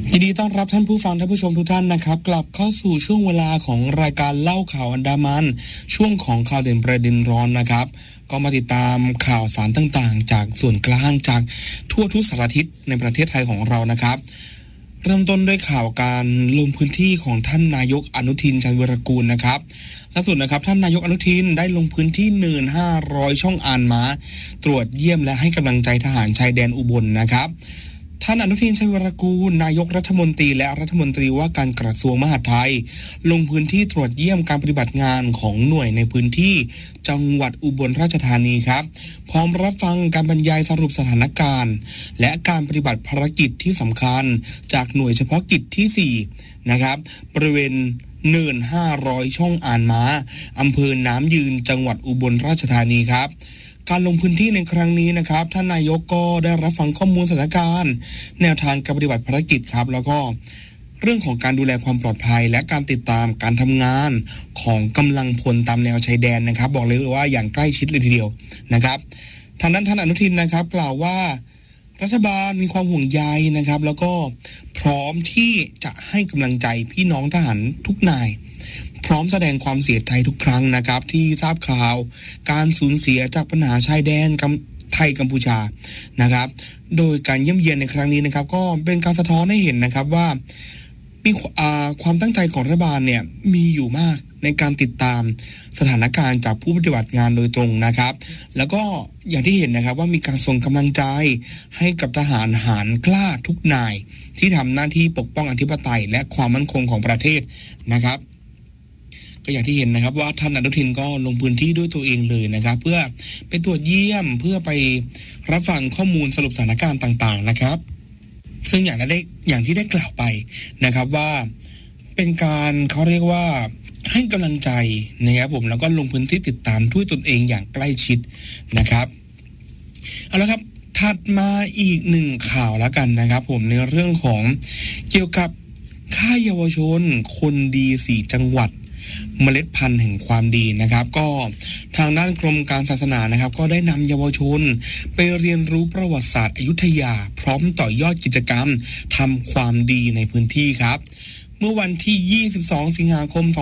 ยินดีต้อนรับท่านผู้ฟังท่านผู้ชมทุกท่านนะครับกลับเข้าสู่ช่วงเวลาของรายการเล่าข่าวอันดามันช่วงของข่าวเด่นประเด็นร้อนนะครับก็มาติดตามข่าวสารต่างๆจากส่วนกลางจากทั่วทุกสารทิศในประเทศไทยของเรานะครับเริ่มต้นด้วยข่าวการลงพื้นที่ของท่านนายกอนุทินชาญวีรกูลนะครับล่าสุดนะครับท่านนายกอนุทินได้ลงพื้นที่เนิน500ช่องอ่านม้าตรวจเยี่ยมและให้กำลังใจทหารชายแดนอุบลนะครับท่านอนุทินชาญวีรกูลนายกรัฐมนตรีและรัฐมนตรีว่าการกระทรวงมหาดไทยลงพื้นที่ตรวจเยี่ยมการปฏิบัติงานของหน่วยในพื้นที่จังหวัดอุบลราชธานีครับพร้อมรับฟังการบรรยายสรุปสถานการณ์และการปฏิบัติภารกิจที่สำคัญจากหน่วยเฉพาะกิจที่4นะครับบริเวณเนิน500ช่องอ่านม้าอำเภอน้ำยืนจังหวัดอุบลราชธานีครับการลงพื้นที่ในครั้งนี้นะครับท่านนายกก็ได้รับฟังข้อมูลสถานการณ์แนวทางการปฏิบัติภารกิจครับแล้วก็เรื่องของการดูแลความปลอดภัยและการติดตามการทำงานของกำลังพลตามแนวชายแดนนะครับบอกเลยว่าอย่างใกล้ชิดเลยทีเดียวนะครับทางด้านท่านอนุทินนะครับกล่าวว่ารัฐบาลมีความห่วงใยนะครับแล้วก็พร้อมที่จะให้กำลังใจพี่น้องทหารทุกนายพร้อมแสดงความเสียใจทุกครั้งนะครับที่ทราบข่าวการสูญเสียจากปัญหาชายแดนไทยกัมพูชานะครับโดยการเยี่ยมเยียนในครั้งนี้นะครับก็เป็นการสะท้อนให้เห็นนะครับว่ามีความตั้งใจของรัฐบาลเนี่ยมีอยู่มากในการติดตามสถานการณ์จากผู้ปฏิบัติงานโดยตรงนะครับแล้วก็อย่างที่เห็นนะครับว่ามีการส่งกำลังใจให้กับทหารหารกล้าทุกนายที่ทำหน้าที่ปกป้องอธิปไตยและความมั่นคงของประเทศนะครับก็อย่างที่เห็นนะครับว่าท่านอนุทินก็ลงพื้นที่ด้วยตัวเองเลยนะครับเพื่อไปตรวจเยี่ยมเพื่อไปรับฟังข้อมูลสรุปสถานการณ์ต่างๆนะครับซึ่งอย่างที่ได้กล่าวไปนะครับว่าเป็นการเขาเรียกว่าให้กำลังใจนะครับผมแล้วก็ลงพื้นที่ติดตามด้วยตนเองอย่างใกล้ชิดนะครับเอาละครับถัดมาอีกหนึ่งข่าวแล้วกันนะครับผมในเรื่องของเกี่ยวกับค่ายเยาวชนคนดี4จังหวัดเมล็ดพันธุ์แห่งความดีนะครับก็ทางด้านกรมการศาสนานะครับก็ได้นำเยาวชนไปเรียนรู้ประวัติศาสตร์อยุธยาพร้อมต่อยอดกิจกรรมทำความดีในพื้นที่ครับเมื่อวันที่22สิงหาคม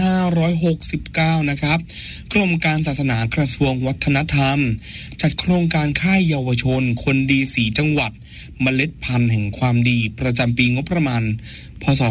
2569นะครับกรมการศาสนากระทรวงวัฒนธรรมจัดโครงการค่ายเยาวชนคนดี4จังหวัดเมล็ดพันธุ์แห่งความดีประจำปีงบประมาณพ.ศ.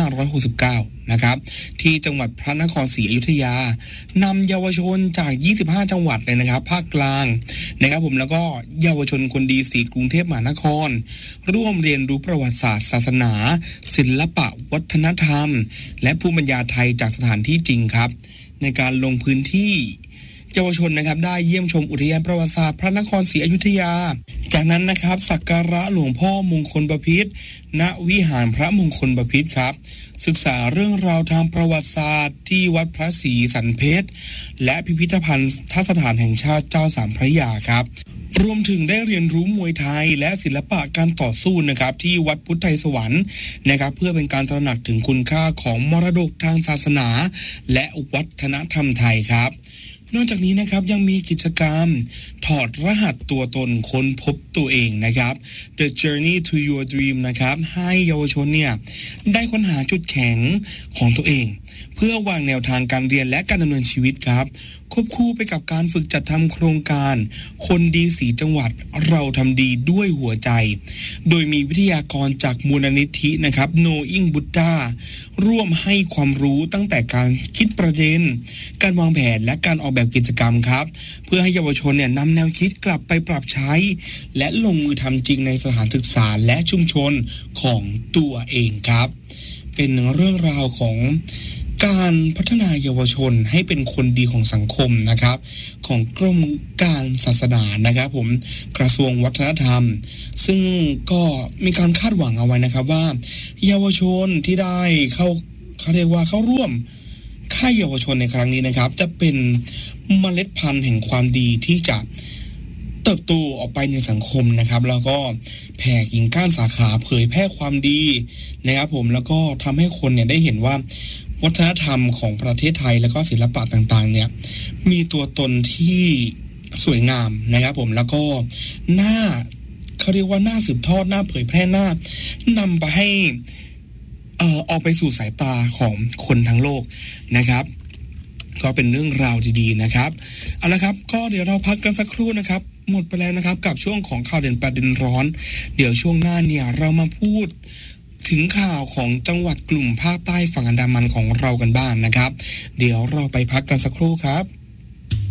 2569นะครับที่จังหวัดพระนครศรีอยุธยานำเยาวชนจาก25จังหวัดเลยนะครับภาคกลางนะครับผมแล้วก็เยาวชนคนดี4กรุงเทพมหานครร่วมเรียนรู้ประวัติศาสตร์ศาสนาศิลปะวัฒนธรรมและภูมิปัญญาไทยจากสถานที่จริงครับในการลงพื้นที่เยาวชนนะครับได้เยี่ยมชมอุทยานประวัติศาสตร์พระนครศรีอยุธยาจากนั้นนะครับสักการะหลวงพ่อมงคลบพิตรณวิหารพระมงคลบพิตรครับศึกษาเรื่องราวทางประวัติศาสตร์ที่วัดพระศรีสันเพชรและพิพิธภัณฑ์สถานแห่งชาติเจ้าสามพระยาครับรวมถึงได้เรียนรู้มวยไทยและศิลปะการต่อสู้นะครับที่วัดพุทธไทยสวรรค์นะครับเพื่อเป็นการตระหนักถึงคุณค่าของมรดกทางศาสนาและวัฒนธรรมไทยครับนอกจากนี้นะครับยังมีกิจกรรมถอดรหัสตัวตนค้นพบตัวเองนะครับ The Journey to Your Dream นะครับให้เยาวชนเนี่ยได้ค้นหาจุดแข็งของตัวเองเพื่อวางแนวทางการเรียนและการดำเนินชีวิตครับควบคู่ไปกับการฝึกจัดทำโครงการคนดี4จังหวัดเราทำดีด้วยหัวใจโดยมีวิทยากรจากมูลนิธินะครับ Knowing Buddha ร่วมให้ความรู้ตั้งแต่การคิดประเด็นการวางแผนและการออกแบบกิจกรรมครับเพื่อให้เยาวชนเนี่ยนำแนวคิดกลับไปปรับใช้และลงมือทำจริงในสถานศึกษาและชุมชนของตัวเองครับเป็นเรื่องราวของการพัฒนาเยาวชนให้เป็นคนดีของสังคมนะครับของกรมการศาสนานะครับผมกระทรวงวัฒนธรรมซึ่งก็มีการคาดหวังเอาไว้นะครับว่าเยาวชนที่ได้เขาเรียกว่าเข้าร่วมค่ายเยาวชนในครั้งนี้นะครับจะเป็นเมล็ดพันธุ์แห่งความดีที่จะเติบโตออกไปในสังคมนะครับแล้วก็แผ่กิ่งก้านสาขาเผยแพร่ความดีนะครับผมแล้วก็ทำให้คนเนี่ยได้เห็นว่าวัฒนธรรมของประเทศไทยแล้วก็ศิลปะต่างๆเนี่ยมีตัวตนที่สวยงามนะครับผมแล้วก็เขาเรียกว่าน่าสืบทอดน่าเผยแพร่น่านำไปให้ออกไปสู่สายตาของคนทั้งโลกนะครับก็เป็นเรื่องราวดีๆนะครับเอาละครับก็เดี๋ยวเราพักกันสักครู่นะครับหมดไปแล้วนะครับกับช่วงของข่าวเด่นประเด็นร้อนเดี๋ยวช่วงหน้าเนี่ยเรามาพูดถึงข่าวของจังหวัดกลุ่มภาคใต้ฝั่งอันดามันของเรากันบ้างนะครับเดี๋ยวเราไปพักกันสักครู่ครับ